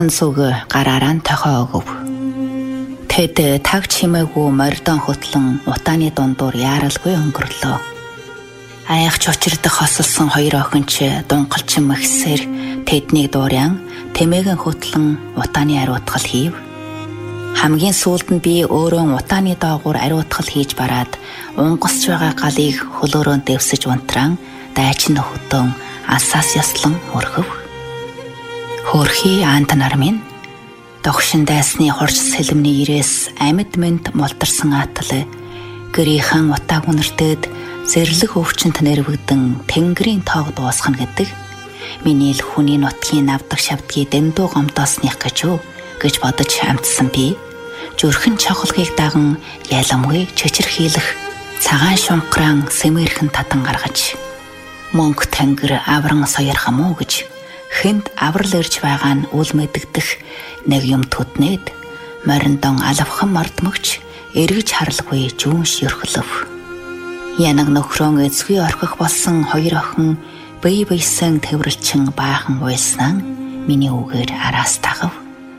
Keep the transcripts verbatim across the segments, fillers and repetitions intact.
Сүг гараараа тохио өгөв. Тэд таг чимээгүй мордон хөтлөн утааны дундуур яаралгүй өнгөрлөө. Аяач очирдох хосолсон хоёр охин ч дунгалчин мэгсээр тэднийг дуурайан тэмээгэн хөтлөн утааны ариутгал хийв. Хамгийн сүүлд нь би өөрөө утааны доогуур ариутгал хийж бараад унгасч байгаа галыг хөлөөрөө дэвсэж унтраан дайчин хөтөн алсаас яслан өргөв. Хөрхи аант нар минь догшин дайсны хорч сэлэмний ирээс амьд мэнд мултарсан атал гэрийнхэн утааг үнэртэд зэрлэг өвчнөд нэрвэгдэн тэнгэрийн тоог дуусгана гэдэг миний л хүний нутгийн навдаг шавдгийг дэндүү гомдоосных гэж юу гэж бодож амтсан би зүрхэн чохолгийг даган яламгүй чичирхийлэх цагаан шунхран сэмэрхэн татан гаргаж мөнх тэнгэр авран соёрхам уу гэж хэнд аврал ирж байгаа нь үл мэддэх нэг юм төднөөд мориндон алавхан мордмогч эргэж харлгүй жүүнш ерхлөв. Янаг нөхрөн эзгүй орхих болсон хоёр охин бие биесэн тэврэлчин баахан уйлснаа миний үгээр араас тагав.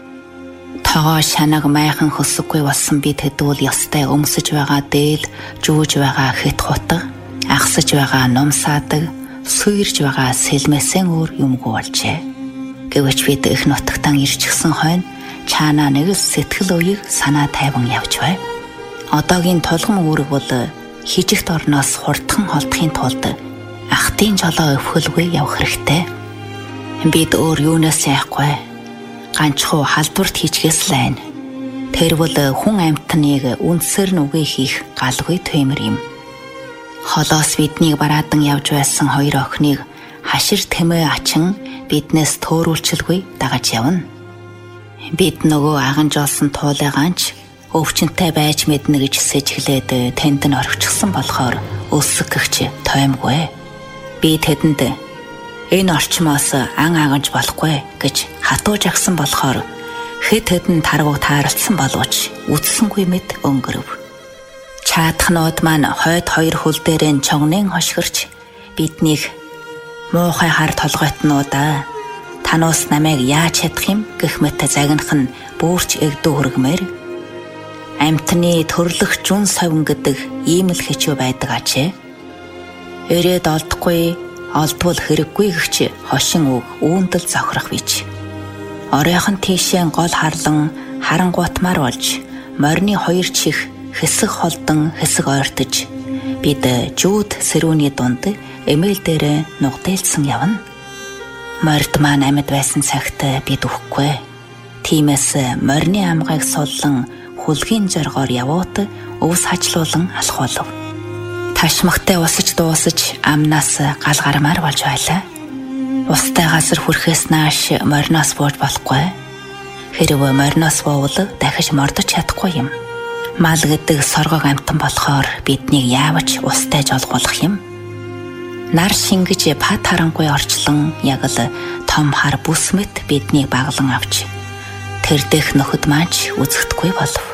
Тогоо шанаг майхан хөсөхгүй болсон би тэдүүл ёстой өмсөж байгаа дээл жүүж байгаа хэт хутга агсаж байгаа ном саадаг суйрж байгаа сэлмэсэн өөр юмгүй болжээ. Гэвч бид их нутагтан ирчихсэн хойно чаана нэг л сэтгэл үеийг санаа тайван явж бай. Одоогийн тулгам үүрэг бол хижигт орноос хурдхан холдохын тулд ахтын жолоо өвхөлгүй явах хэрэгтэй. Бид өөр юунаас яахгүй ганчхуу халдварт хийчгээс л айна. Тэр бол хүн амьтныг үндсээр нь үгээ хийх галгүй төмөр юм. Холоос биднийг бараадан явж байсан хоёр охиныг хашир тэмээ ачин биднээс төөрүүлчилгүй дагаж явна. Бид нөгөө аган жолсон туулайгаанч өвчнөтэй байж мэднэ гэж сэжглээд тэнд нь орчихсон болохоор өсгөгч тоймгүй. Би тэдэнд энэ орчмоос ан аганж болохгүй гэж хатууж агсан болохоор хэд хэдэн таргуу тааралцсан боловч үтсэнгүй мэд өнгөрөв. Чаатхнууд маань хойд хоёр хөл дээрэн чогнын хошгирч биднийг муухай хар толгойтнуудаа танаас намайг яаж чадах юм гэх мэт загнах нь бүрч эгдүү хөргмээр амьтны төрлөх жүн совин гэдэг ийм л хичүү байдаг ачээ. Ирээд олдохгүй олдвол хэрэггүй гэгч хошин үг үүндэл зохирох бич. Оройхон тийшээ гол харлан харангуутмаар болж морины хоёр чих хэсэг холдон хэсэг ойртож бид жүүд сэрүүний дунд эмээл дээр нугдээлсэн явна. Морд маань амьд байсан цагт бид үхгүй. Тиймээс морины амгайг суллан хүлгийн зоргоор явуут өвс хажлуулан алхуулв. Ташмагтай усаж дуусаж амнаас гал гармаар болж байлаа. Устай газар хүрэхээс нааш мориноос бууж болохгүй. Хэрвээ мориноос буувал дахиж мордож чадахгүй юм. Мал гэдэг соргог амтан болохоор биднийг яавч устай жолгуулах юм. Нар шингэж пат харангуй орчлон яг л том хар бүс мэт биднийг баглан авч тэр дэх нөхөд маань үзэхдэггүй болов.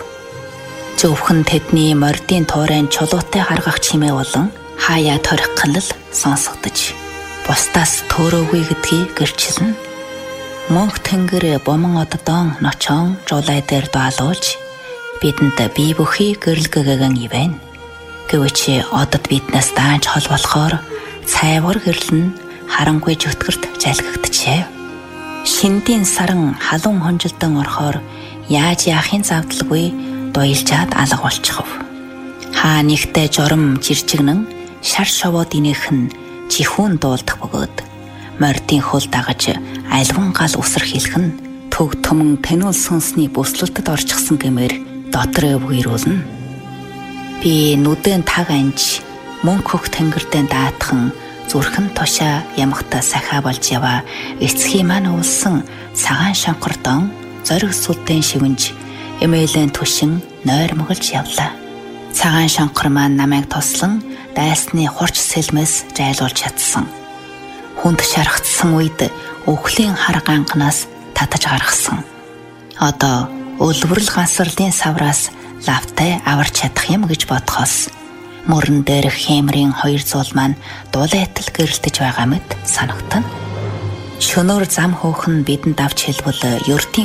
Зөвхөн тэдний мордын туурайн чулуутай гаргах чимээ болон хаяа торих гал сонсогдож бусдаас төөрөөгүй гэдгийг гэрчилнэ. Мөнх тэнгэр бомон оддон ночон жуулай дээр даалуулж бидэнд бие бүхий гэрэлгэгэн ивэн. Гэвч одод биднээс даанч хол болохоор цайвар гэрлэн харангуй зүтгэрт залгигджээ. Шиндийн саран халуун хонжилдон орохоор яаж яахын завдалгүй дуйлжаад алга болчихов. Хаа нэгтээ журам жирчигнэн шар шовоод инехэн чихүүн дуулдах бөгөөд мордын хөл дагаж альван гал усар хэлхэн төг төмөн тэнүүл сүнсний бүслэлтэд орчихсан гэмээр дотроо үерүүлнэ. Би нүдэн таг анж мөнх хөх тэнгэрдэн даатхан зүрхэн тушаа ямагта сахаа болж яваа эцгийн маань уулсан цагаан шонхордон зориг сүлдэн шивэнж эмээлэн түшин нойр моголж явлаа. Цагаан шонхор маань намайг тослон дайсны хурч сэлмэс жайлуулж чадсан. Хүнд шархтсан үед өвхлийн хар ганганаас татаж гаргасан. Одоо өлвөрл гансарлын савраас лавтай аварч чадах юм гэж бодхоос мөрөн дээрх хэмрийн хоёр зуул маань дулайтал гэрэлтэж байгаа мэт санагдана. Шөнөөр зам хөөхн бидэнд авч хэлбэл ердийн